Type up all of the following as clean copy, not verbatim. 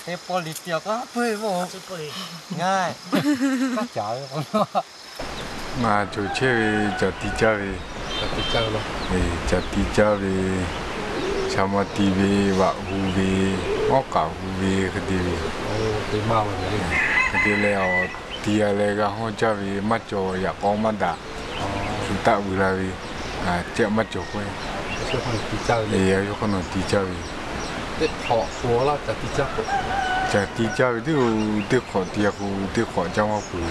เอปอลิเตียก็เปื่อยบ่ง่ายก็จ๋าเลยผมว่ามาจูเชื่อจัดที่เจ้าเลยจัดที่เจ้าเนาะจัดที่เจ้าเลยชาวมาตีวีวะฮูวีงอกาฮูวีคดีวีตีมาวันนี้คดีแล้วตีอะไรก็ห้องเจ้าวีมัดโจอยากออกมาด่าสุดท้ายเวลาวีเจ้ามัดโจไปช่วยคนตีเจ้าเลยช่วยคนตีเจ้าวีเด็กขอหัวเราจัดที่เจ้าจัดที่เจ้าวีเด็กขอตีกูเด็กขอเจ้ามาคุย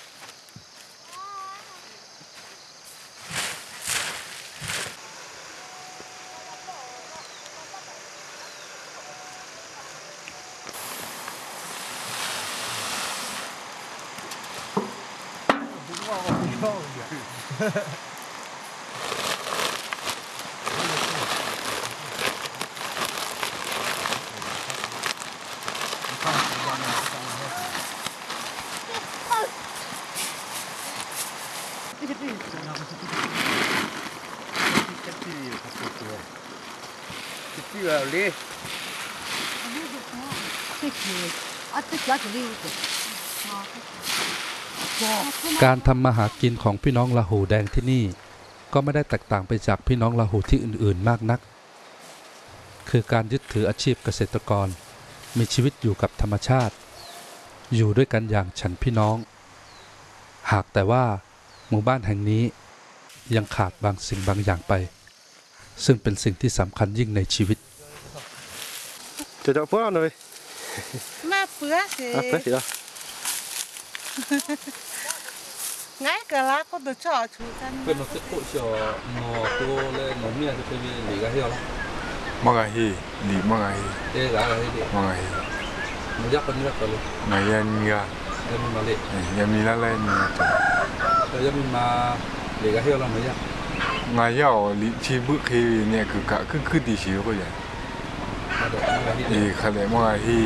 การทำมาหากินของพี่น้องลาหูแดงที่นี่ก็ไม่ได้แตกต่างไปจากพี่น้องลาหูที่อื่นๆมากนักคือการยึดถืออาชีพเกษตรกรมีชีวิตอยู่กับธรรมชาติอยู่ด้วยกันอย่างฉันพี่น้องหากแต่ว่าหมู่บ้านแห่งนี้ยังขาดบางสิ่งบางอย่างไปซึ่งเป็นสิ่งที่สำคัญยิ่งในชีวิตจะเพื่อหน่อยมาเปื้อสิเปื้อสิเหรอไงก็รักก็ตัวชอบชูกันเป็นนกตุ๊กชอนอตัวเลยนกเมียจะเป็นหลีกเที่ยวแล้วมังไงหลีมังไงหลายอะไรดิมังไงมันยักษ์กันยักษ์กันเลยไงยันมีอะยันมีมาเลยยันมีละเลยนี่แต่ยันมีมาหลีกเที่ยวแล้วมันยักษ์ไงยาวหลีชีบุคีเนี่ยคือกะคือดีชีก็อย่างมาเด็กมังไงขะเลยมังไง